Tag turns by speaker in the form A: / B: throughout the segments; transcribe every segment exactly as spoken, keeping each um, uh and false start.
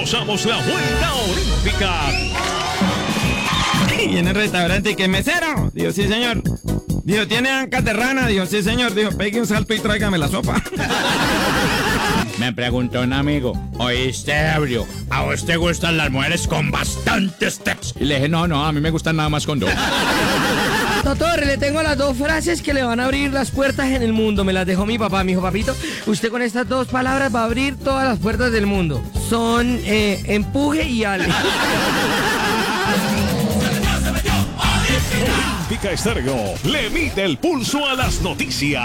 A: Usamos la vuelta olímpica.
B: Y en el restaurante, ¿qué mesero? Dijo, sí, señor. Dijo, ¿tiene ancas de rana? Dijo, sí, señor. Dijo, pegue un salto y tráigame la sopa.
C: Me preguntó un amigo, oíste, ebrio, ¿a vos te gustan las mujeres con bastantes steps? Y le dije, no, no, a mí me gustan nada más con dos.
D: Doctor, le tengo las dos frases que le van a abrir las puertas en el mundo. Me las dejó mi papá. Me dijo, papito, usted con estas dos palabras va a abrir todas las puertas del mundo. Son eh, empuje y ale.
A: Olímpica Estéreo le mide el pulso a las noticias.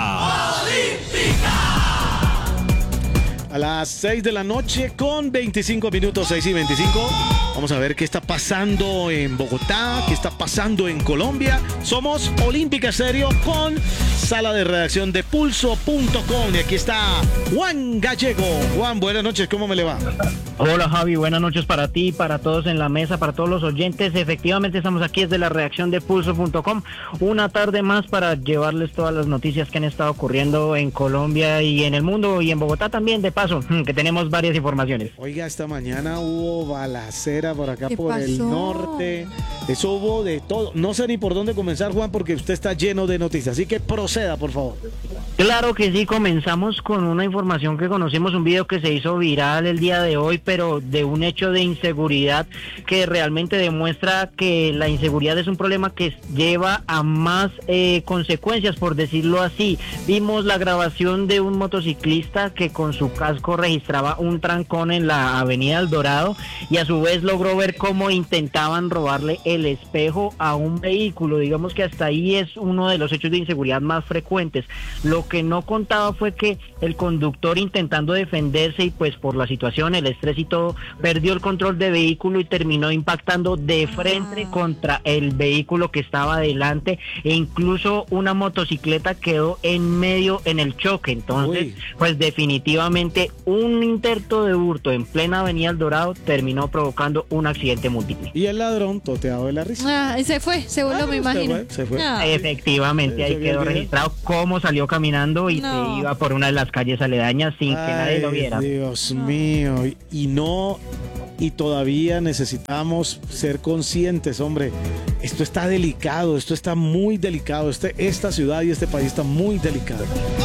E: A las seis de la noche con veinticinco minutos, seis y veinticinco. Vamos a ver qué está pasando en Bogotá, qué está pasando en Colombia. Somos Olímpica Estéreo con sala de redacción de pulso punto com. Y aquí está Juan Gallego. Juan, buenas noches, ¿cómo me le va?
F: Hola Javi, buenas noches para ti, para todos en la mesa, para todos los oyentes. Efectivamente estamos aquí desde la redacción de pulso punto com, una tarde más para llevarles todas las noticias que han estado ocurriendo en Colombia y en el mundo y en Bogotá también, de paso, que tenemos varias informaciones.
E: Oiga, esta mañana hubo balacera por acá por
G: pasó?
E: el norte. Eso hubo de todo. No sé ni por dónde comenzar, Juan, porque usted está lleno de noticias, así que proceda, por favor.
F: Claro que sí, comenzamos con una información que conocimos, un video que se hizo viral el día de hoy, pero de un hecho de inseguridad que realmente demuestra que la inseguridad es un problema que lleva a más eh, consecuencias, por decirlo así. Vimos la grabación de un motociclista que con su casco registraba un trancón en la avenida El Dorado y a su vez logró ver cómo intentaban robarle el espejo a un vehículo. Digamos que hasta ahí es uno de los hechos de inseguridad más frecuentes. Lo que no contaba fue que el conductor, intentando defenderse y pues por la situación, el estrés y todo, perdió el control de vehículo y terminó impactando de frente contra el vehículo que estaba delante, e incluso una motocicleta quedó en medio en el choque. Entonces, Uy. pues definitivamente un intento de hurto en plena avenida El Dorado terminó provocando un accidente múltiple.
E: Y el ladrón toteado de la risa.
G: Ah, se fue, se voló,
E: Ah,
G: me
E: se
G: imagino.
E: fue, se fue.
G: Ah.
F: Efectivamente, ahí quedó registrado cómo salió caminando y
G: No.
F: se iba por una de las calles aledañas sin que nadie lo viera.
E: Dios mío, y no, y todavía necesitamos ser conscientes, hombre. Esto está delicado, esto está muy delicado. Este, esta ciudad y este país está muy delicado.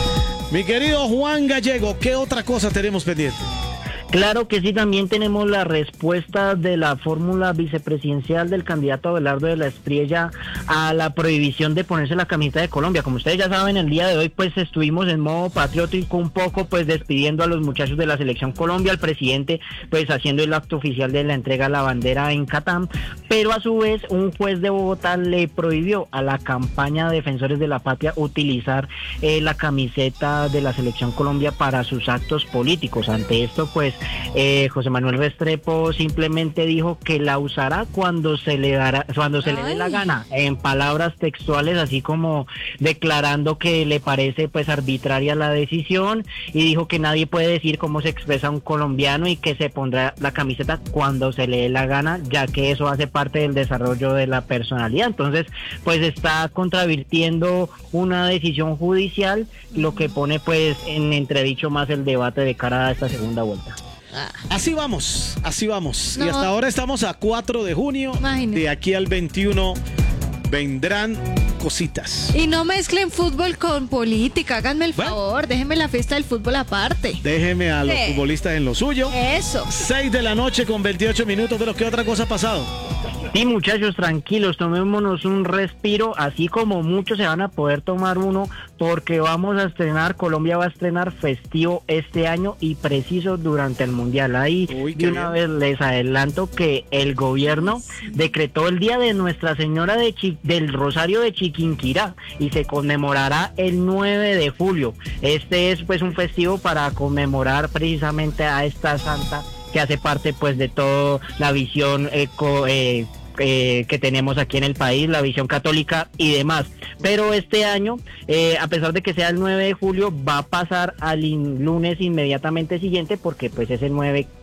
E: Mi querido Juan Gallego, ¿qué otra cosa tenemos pendiente?
F: Claro que sí, también tenemos la respuesta de la fórmula vicepresidencial del candidato Abelardo de la Espriella a la prohibición de ponerse la camiseta de Colombia. Como ustedes ya saben, el día de hoy pues estuvimos en modo patriótico un poco, pues despidiendo a los muchachos de la selección Colombia, al presidente pues haciendo el acto oficial de la entrega de la bandera en Catam, pero a su vez un juez de Bogotá le prohibió a la campaña de Defensores de la Patria utilizar eh, la camiseta de la selección Colombia para sus actos políticos. Ante esto pues Eh, José Manuel Restrepo simplemente dijo que la usará cuando se le dará, cuando se Ay. le dé la gana, en palabras textuales, así como declarando que le parece pues arbitraria la decisión, y dijo que nadie puede decir cómo se expresa un colombiano y que se pondrá la camiseta cuando se le dé la gana, ya que eso hace parte del desarrollo de la personalidad. Entonces pues está contravirtiendo una decisión judicial, lo que pone pues en entredicho más el debate de cara a esta segunda vuelta.
E: Así vamos, así vamos.
G: No.
E: Y hasta ahora estamos a cuatro de junio.
G: Imagínate.
E: De aquí al veintiuno vendrán cositas.
G: Y no mezclen fútbol con política, háganme el
E: Bueno.
G: favor, déjenme la fiesta del fútbol aparte.
E: Déjeme a los
G: Sí.
E: futbolistas en lo suyo.
G: Eso.
E: seis de la noche con veintiocho minutos. Pero ¿qué otra cosa ha pasado?
F: Sí, muchachos, tranquilos, tomémonos un respiro, así como muchos se van a poder tomar uno, porque vamos a estrenar, Colombia va a estrenar festivo este año y preciso durante el Mundial. Ahí
E: Uy, qué
F: de una
E: bien.
F: vez les adelanto que el gobierno decretó el día de Nuestra Señora de Chi- del Rosario de Chiquinquirá y se conmemorará el nueve de julio. Este es pues un festivo para conmemorar precisamente a esta santa que hace parte pues de toda la visión eco, eh, Eh, que tenemos aquí en el país, la visión católica y demás. Pero este año, eh, a pesar de que sea el nueve de julio, va a pasar al in- lunes inmediatamente siguiente, porque pues es el nueve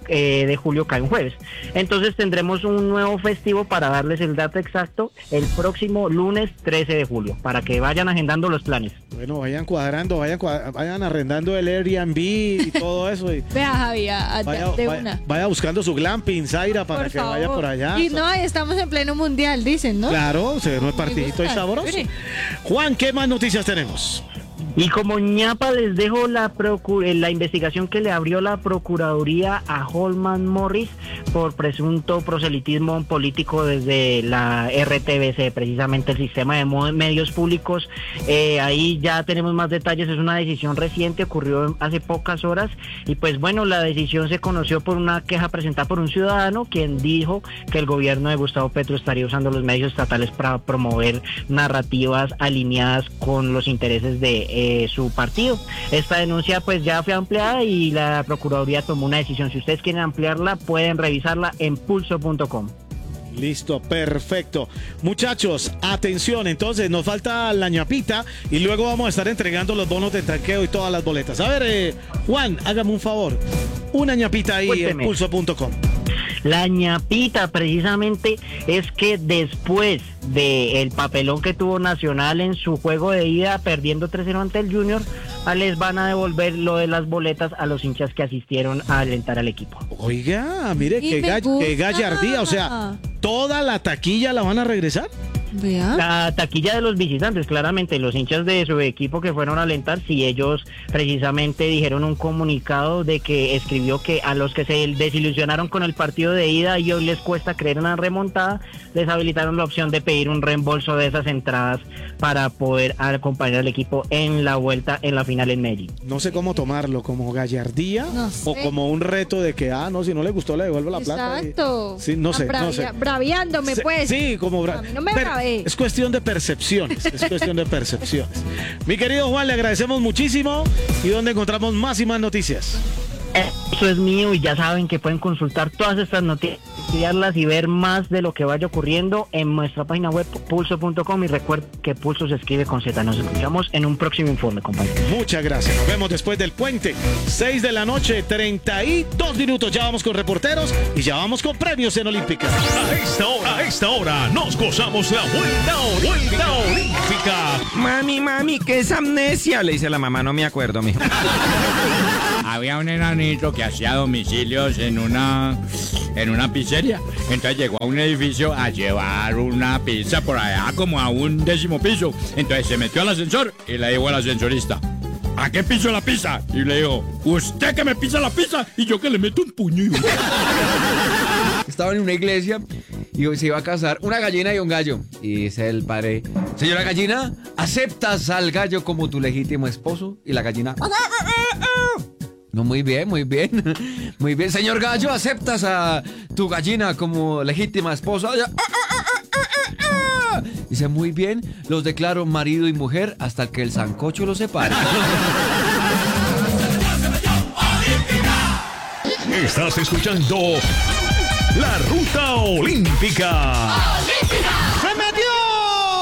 F: eh, de julio cae un jueves. Entonces tendremos un nuevo festivo, para darles el dato exacto, el próximo lunes trece de julio, para que vayan agendando los planes.
E: Bueno, vayan cuadrando, vayan, cuadra- vayan arrendando el Airbnb y todo eso. Y
G: Vea, Javi, a- a-
E: vaya,
G: de
E: vaya-
G: una.
E: vaya buscando su glamping, Zaira, para
G: Por
E: que
G: favor.
E: vaya por allá.
G: Y no, ahí estamos en pleno mundial, dicen, ¿no?
E: Claro, se ve un partidito y
G: gusta,
E: sabroso.
G: chévere.
E: Juan, ¿qué más noticias tenemos?
F: Y como ñapa les dejo la procu- eh, la investigación que le abrió la Procuraduría a Holman Morris por presunto proselitismo político desde la R T B C, precisamente el sistema de mo- medios públicos. Eh, ahí ya tenemos más detalles, es una decisión reciente, ocurrió hace pocas horas, y pues bueno, la decisión se conoció por una queja presentada por un ciudadano quien dijo que el gobierno de Gustavo Petro estaría usando los medios estatales para promover narrativas alineadas con los intereses de eh, su partido. Esta denuncia pues ya fue ampliada y la Procuraduría tomó una decisión. Si ustedes quieren ampliarla, pueden revisarla en pulso punto com.
E: Listo, perfecto. Muchachos, atención, entonces nos falta la ñapita y luego vamos a estar entregando los bonos de tranqueo y todas las boletas. A ver, eh, Juan, hágame un favor. Una ñapita ahí
F: Cuénteme.
E: en pulso punto com.
F: La ñapita precisamente es que después del papelón que tuvo Nacional en su juego de ida perdiendo tres cero ante el Junior, a les van a devolver lo de las boletas a los hinchas que asistieron a alentar al equipo.
E: Oiga, mire,
G: Y
E: qué,
G: me
E: gall-
G: gusta.
E: qué gallardía. O sea, ¿toda la taquilla la van a regresar?
G: Vea.
F: La taquilla de los visitantes, claramente, los hinchas de su equipo que fueron a alentar, si ellos precisamente dijeron un comunicado de que escribió que a los que se desilusionaron con el partido de ida y hoy les cuesta creer en la remontada, les habilitaron la opción de pedir un reembolso de esas entradas para poder acompañar al equipo en la vuelta en la final en Medellín.
E: No sé cómo tomarlo, como gallardía
G: No sé.
E: o como un reto de que, ah, no, si no le gustó le devuelvo la plata. y-
G: Exacto.
E: Sí, no sé, no sé.
G: Braviándome,
E: Sí,
G: pues.
E: Sí, como bra-
G: A mí no me
E: per-
G: bravé.
E: Es cuestión de percepciones, es cuestión de percepciones. Mi querido Juan, le agradecemos muchísimo. ¿Y dónde encontramos más y más noticias?
F: Eso es mío y ya saben que pueden consultar todas estas noticias, estudiarlas y ver más de lo que vaya ocurriendo en nuestra página web pulso punto com, y recuerden que Pulso se escribe con Z. Nos escuchamos en un próximo informe, compañeros.
E: Muchas gracias. Nos vemos después del puente. seis de la noche, treinta y dos minutos. Ya vamos con reporteros y ya vamos con premios en Olímpica.
A: A esta hora, a esta hora, nos gozamos la vuelta, vuelta olímpica.
B: Mami, mami, ¿qué es amnesia? Le dice la mamá, no me acuerdo, mijo.
C: Había un enanito que hacía domicilios en una en una pizzería. Entonces llegó a un edificio a llevar una pizza por allá como a un décimo piso. Entonces se metió al ascensor y le dijo al ascensorista: ¿a qué piso la pizza? Y le dijo: usted que me pisa la pizza y yo que le meto un puño.
H: Estaba en una iglesia y se iba a casar una gallina y un gallo. Y dice el padre: señora gallina, ¿aceptas al gallo como tu legítimo esposo? Y la gallina: no, muy bien, muy bien. Muy bien, señor gallo, ¿aceptas a tu gallina como legítima esposa? Dice: muy bien, los declaro marido y mujer hasta que el sancocho los separe.
A: Estás escuchando La Ruta Olímpica.